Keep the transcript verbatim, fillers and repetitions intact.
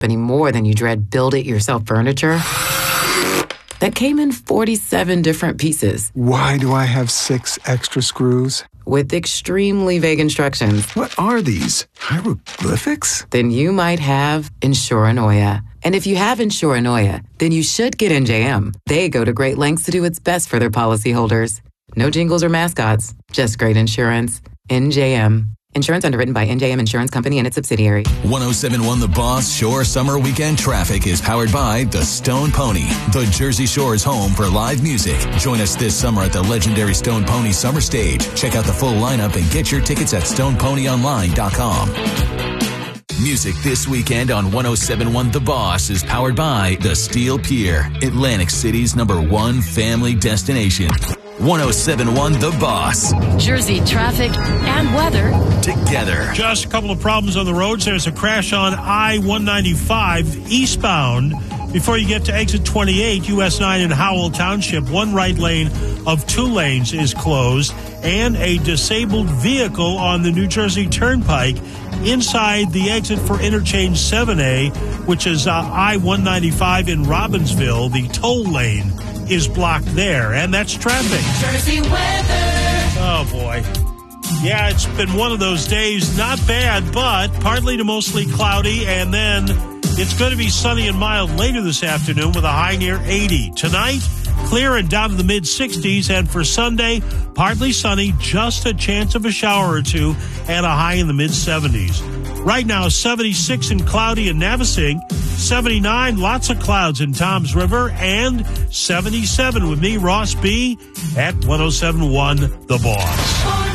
any more than you dread build-it-yourself furniture that came in forty-seven different pieces. Why do I have six extra screws? With extremely vague instructions. What are these? Hieroglyphics? Then you might have Insuranoia. And if you have Insuranoia, then you should get N J M. They go to great lengths to do its best for their policyholders. No jingles or mascots, just great insurance. N J M. Insurance underwritten by N J M Insurance Company and its subsidiary. one oh seven point one The Boss Shore Summer Weekend Traffic is powered by the Stone Pony, the Jersey Shore's home for live music. Join us this summer at the legendary Stone Pony Summer Stage. Check out the full lineup and get your tickets at stone pony online dot com. Music this weekend on one oh seven point one The Boss is powered by the Steel Pier, Atlantic City's number one family destination. one oh seven point one The Boss. Jersey traffic and weather together. Just a couple of problems on the roads. There's a crash on I one ninety-five eastbound before you get to exit twenty-eight, U S nine in Howell Township. One right lane of two lanes is closed, and a disabled vehicle on the New Jersey Turnpike inside the exit for interchange seven A, which is uh, I one ninety-five in Robbinsville. The toll lane is blocked there, and that's traffic. Jersey weather. Oh, boy. Yeah, it's been one of those days. Not bad, but partly to mostly cloudy, and then it's going to be sunny and mild later this afternoon with a high near eighty. Tonight, clear and down to the mid-sixties, and for Sunday, partly sunny, just a chance of a shower or two, and a high in the mid-seventies. Right now, seventy-six and cloudy in Navasink, seventy-nine, lots of clouds in Toms River, and seventy-seven with me, Ross B., at one oh seven point one The Boss.